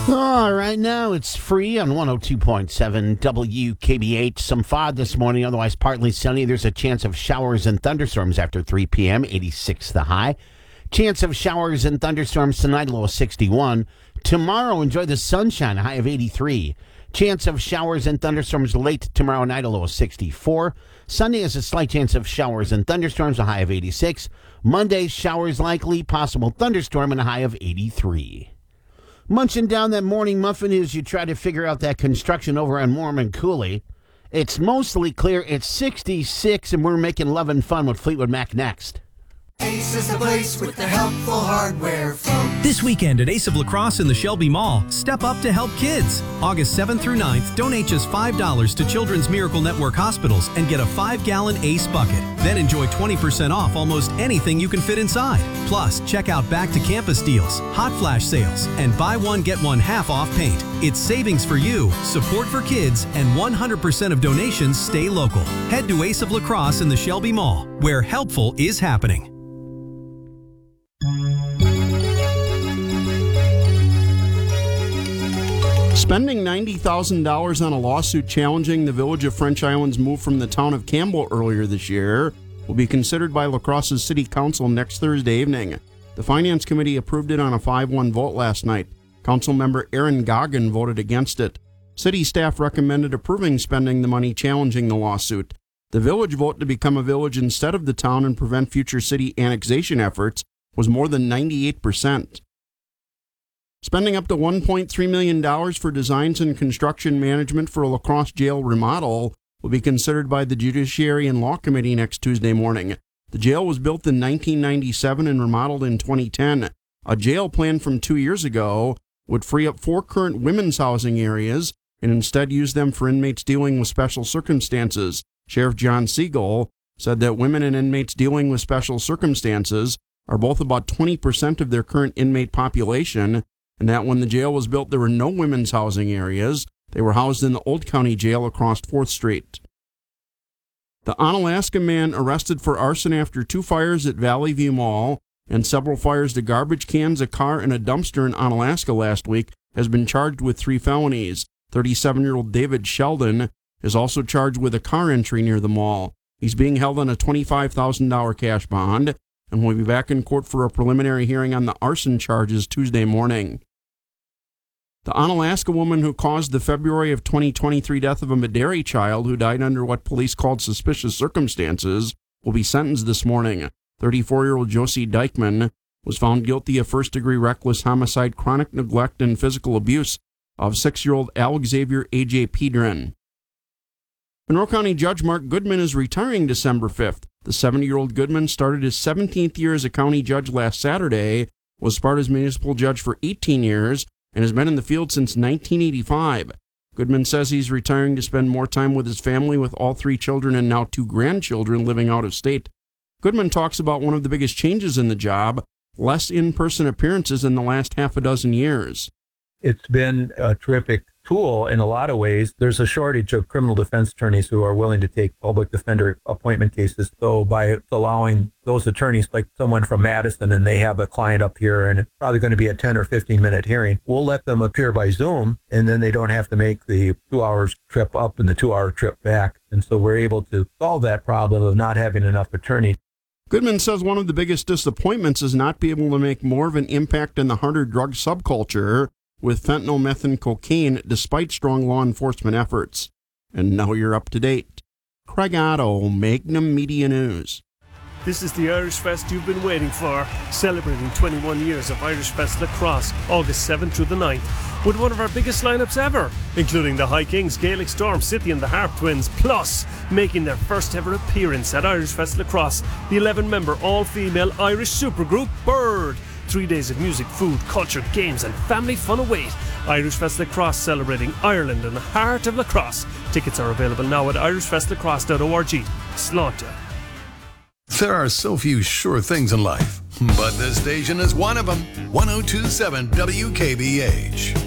All right, now it's free on 102.7 WKBH. Some fog this morning, otherwise partly sunny. There's a chance of showers and thunderstorms after 3 p.m., 86 the high. Chance of showers and thunderstorms tonight, low of 61. Tomorrow, enjoy the sunshine, a high of 83. Chance of showers and thunderstorms late tomorrow night, a low of 64. Sunday is a slight chance of showers and thunderstorms, a high of 86. Monday, showers likely, possible thunderstorm, and a high of 83. Munching down that morning muffin as you try to figure out that construction over on Mormon Coulee. It's mostly clear. It's 66, and we're making love and fun with Fleetwood Mac next. Ace is the place with the helpful hardware, folks. This weekend at Ace of La Crosse in the Shelby Mall, step up to help kids. August 7th through 9th, donate just $5 to Children's Miracle Network hospitals and get a 5-gallon Ace bucket. Then enjoy 20% off almost anything you can fit inside. Plus, check out Back to Campus deals, hot flash sales, and buy one, get one half off paint. It's savings for you, support for kids, and 100% of donations stay local. Head to Ace of La Crosse in the Shelby Mall, where helpful is happening. Spending $90,000 on a lawsuit challenging the Village of French Island's move from the town of Campbell earlier this year will be considered by La Crosse's City Council next Thursday evening. The Finance Committee approved it on a 5-1 vote last night. Councilmember Aaron Goggin voted against it. City staff recommended approving spending the money challenging the lawsuit. The village vote to become a village instead of the town and prevent future city annexation efforts was more than 98%. Spending up to $1.3 million for designs and construction management for a La Crosse jail remodel will be considered by the Judiciary and Law Committee next Tuesday morning. The jail was built in 1997 and remodeled in 2010. A jail plan from 2 years ago would free up 4 current women's housing areas and instead use them for inmates dealing with special circumstances. Sheriff John Siegel said that women and inmates dealing with special circumstances are both about 20% of their current inmate population, and that when the jail was built, there were no women's housing areas. They were housed in the Old County Jail across 4th Street. The Onalaska man arrested for arson after 2 fires at Valley View Mall and several fires to garbage cans, a car, and a dumpster in Onalaska last week has been charged with 3 felonies. 37-year-old David Sheldon is also charged with a car entry near the mall. He's being held on a $25,000 cash bond and will be back in court for a preliminary hearing on the arson charges Tuesday morning. The Onalaska woman who caused the February of 2023 death of a Medairi child who died under what police called suspicious circumstances will be sentenced this morning. 34-year-old Josie Dykeman was found guilty of first-degree reckless homicide, chronic neglect, and physical abuse of 6-year-old Alexavier A.J. Pedrin. Monroe County Judge Mark Goodman is retiring December 5th. The 70-year-old Goodman started his 17th year as a county judge last Saturday, was Sparta's municipal judge for 18 years, and has been in the field since 1985. Goodman says he's retiring to spend more time with his family, with all 3 children and now 2 grandchildren living out of state. Goodman talks about one of the biggest changes in the job, less in-person appearances in the last half a dozen years. It's been a terrific tool in a lot of ways. There's a shortage of criminal defense attorneys who are willing to take public defender appointment cases. So by allowing those attorneys, like someone from Madison, and they have a client up here and it's probably going to be a 10 or 15 minute hearing, we'll let them appear by Zoom, and then they don't have to make the 2 hours trip up and the 2 hour trip back. And so we're able to solve that problem of not having enough attorneys. Goodman says one of the biggest disappointments is not being able to make more of an impact in the harder drug subculture with fentanyl, meth, and cocaine, despite strong law enforcement efforts. And now you're up to date. Craig Otto, Magnum Media News. This is the Irish Fest you've been waiting for, celebrating 21 years of Irish Fest La Crosse, August 7th through the 9th, with one of our biggest lineups ever, including the High Kings, Gaelic Storm, City and the Harp Twins, plus making their first ever appearance at Irish Fest La Crosse, the 11-member all-female Irish supergroup Bird. 3 days of music, food, culture, games and family fun await. Irish Fest La Crosse, celebrating Ireland and the heart of La Crosse. Tickets are available now at irishfestlacrosse.org. Slaughter. There are so few sure things in life, but this station is one of them. 102.7 WKBH.